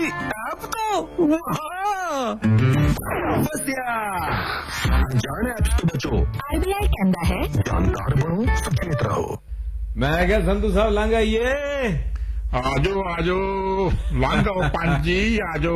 App ਤੋਂ ਦੱਸਿਆ ਜਾਣ ਐਪਸ ਤੋਂ ਬਚੋ। RBI ਕਹਿੰਦਾ ਹੈ ਜਾਣਕਾਰ ਬਣੋ, ਸੁਚੇਤ ਰਹੋ। ਮੈਂ ਕਿਹਾ ਸੰਧੂ ਸਾਹਿਬ ਲੰਘ ਆਈਏ। ਆਜੋ ਲੰਘ ਆਓ ਪੰਜ ਜੀ, ਆਜੋ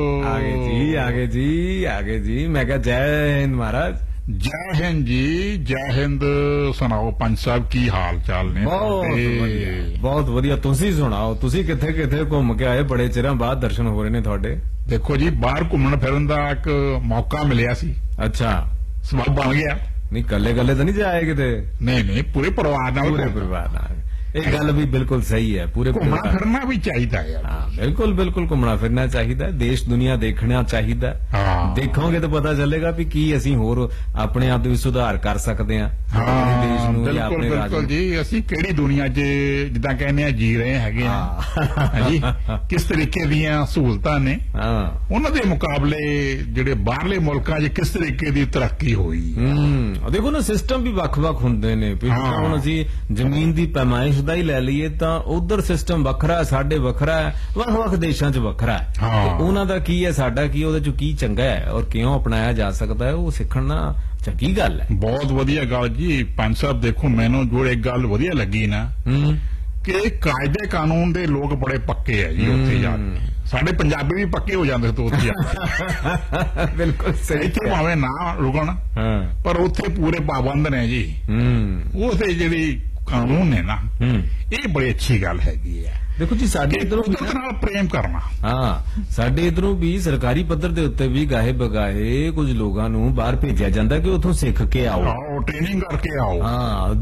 ਆਗੇ ਜੀ। ਮੈਂ ਕਿਹਾ ਜੈ ਹਿੰਦ ਮਹਾਰਾਜ। ਜੈ ਹਿੰਦ ਜੀ, ਜੈ ਹਿੰਦ। ਸੁਣਾਓ ਪੰਜ ਸਾਹਿਬ, ਕੀ ਹਾਲ ਚਾਲ ਨੇ? ਬਹੁਤ ਵਧੀਆ। ਤੁਸੀਂ ਸੁਣਾਓ, ਤੁਸੀਂ ਕਿੱਥੇ ਘੁੰਮ ਕੇ ਆਏ? ਬੜੇ ਚਿਰਾਂ ਬਾਅਦ ਦਰਸ਼ਨ ਹੋ ਰਹੇ ਨੇ ਤੁਹਾਡੇ। ਦੇਖੋ ਜੀ, ਬਾਹਰ ਘੁੰਮਣ ਫਿਰਨ ਦਾ ਇੱਕ ਮੌਕਾ ਮਿਲਿਆ ਸੀ। ਅੱਛਾ, ਸਬੱਬ ਬਣ ਗਿਆ। ਨਹੀਂ ਕੱਲੇ ਤਾਂ ਨਹੀਂ ਜਾਏ ਕਿਤੇ? ਨਹੀਂ, ਪੂਰੇ ਪਰਿਵਾਰ ਨਾਲ। ਇਹ ਗੱਲ ਵੀ ਬਿਲਕੁਲ ਸਹੀ ਹੈ। ਪੂਰੇ ਘੁੰਮਣਾ ਫਿਰਨਾ ਵੀ ਚਾਹੀਦਾ ਹੈ। ਹਾਂ, ਬਿਲਕੁਲ ਘੁੰਮਣਾ ਫਿਰਨਾ ਚਾਹੀਦਾ। ਦੇਸ਼ ਦੁਨੀਆ ਦੇਖਣਾ ਚਾਹੀਦਾ। ਦੇਖੋਗੇ ਤਾਂ ਪਤਾ ਚੱਲੇਗਾ ਵੀ ਕੀ ਅਸੀਂ ਹੋਰ ਆਪਣੇ ਆਪ ਦੇ ਵਿੱਚ ਸੁਧਾਰ ਕਰ ਸਕਦੇ ਹਾਂ। ਦੇਸ਼ ਨੂੰ ਜਾਂ ਆਪਣੇ ਰਾਜ ਬਿਲਕੁਲ ਜੀ। ਅਸੀਂ ਕਿਹੜੀ ਦੁਨੀਆ 'ਚ ਜਿੱਦਾਂ ਕਹਿੰਦੇ ਆ ਜੀ ਰਹੇ ਹੈਗੇ ਆ ਹਾਂਜੀ, ਕਿਸ ਤਰੀਕੇ ਦੀਆਂ ਸਹੂਲਤਾਂ ਨੇ, ਉਹਨਾਂ ਦੇ ਮੁਕਾਬਲੇ ਜਿਹੜੇ ਬਾਹਰਲੇ ਮੁਲਕਾਂ 'ਚ ਕਿਸ ਤਰੀਕੇ ਦੀ ਤਰੱਕੀ ਹੋਈ। ਦੇਖੋ ਨਾ, ਸਿਸਟਮ ਵੀ ਵੱਖ-ਵੱਖ ਹੁੰਦੇ ਨੇ। ਹੁਣ ਅਸੀਂ ਜ਼ਮੀਨ ਦੀ ਪੈਮਾਇਸ਼ ਦਾ ਹੀ ਲੈ ਲਈਏ ਤਾਂ ਉਧਰ ਸਿਸਟਮ ਵੱਖਰਾ, ਸਾਡੇ ਵੱਖਰਾ, ਵੱਖ-ਵੱਖ ਦੇਸ਼ਾਂ 'ਚ ਵੱਖਰਾ ਹੈ। ਉਹਨਾਂ ਦਾ ਕੀ ਹੈ, ਸਾਡਾ ਕੀ, ਉਹਦੇ 'ਚ ਕੀ ਚੰਗਾ ਹੈ ਔਰ ਕਿਉਂ ਅਪਣਾਇਆ ਜਾ ਸਕਦਾ ਹੈ, ਉਹ ਸਿੱਖਣਾ ਚੰਗੀ ਗੱਲ ਹੈ। ਬਹੁਤ ਵਧੀਆ ਗੱਲ ਜੀ ਪੰਜ ਸਾਹਿਬ। ਦੇਖੋ, ਮੈਨੂੰ ਜੋ ਇੱਕ ਗੱਲ ਵਧੀਆ ਲੱਗੀ ਨਾ ਕਿ ਕਾਇਦੇ ਕਾਨੂੰਨ ਦੇ ਲੋਕ ਬੜੇ ਪੱਕੇ ਆ ਜੀ ਉੱਥੇ ਜਾ ਕੇ। ਸਾਡੇ ਪੰਜਾਬੀ ਵੀ ਪੱਕੇ ਹੋ ਜਾਂਦੇ ਤੋਂ ਉੱਥੇ ਜਾ ਕੇ। ਬਿਲਕੁਲ ਸਹੀ। ਇੱਥੇ ਭਾਵੇਂ ਨਾ ਰੁਕਣ ਪਰ ਉੱਥੇ ਪੂਰੇ ਪਾਬੰਦ ਨੇ ਜੀ। ਉੱਥੇ ਜਿਹੜੀ ਕਾਨੂੰਨ ਨੇ ਨਾ, ਇਹ ਬੜੀ ਅੱਛੀ ਗੱਲ ਹੈਗੀ ਹੈ। ਦੇਖੋ ਜੀ, ਸਾਡੇ ਇਧਰੋਂ ਨਾਲ ਪ੍ਰੇਮ ਕਰਨਾ। ਸਾਡੇ ਇਧਰੋਂ ਵੀ ਸਰਕਾਰੀ ਪੱਧਰ ਦੇ ਉੱਤੇ ਵੀ ਗਾਹੇ ਬਗਾਏ ਕੁਝ ਲੋਕਾਂ ਨੂੰ ਬਾਹਰ ਭੇਜਿਆ ਜਾਂਦਾ ਕਿ ਉੱਥੋਂ ਸਿੱਖ ਕੇ ਆਓ, ਟ੍ਰੇਨਿੰਗ ਕਰਕੇ ਆਓ।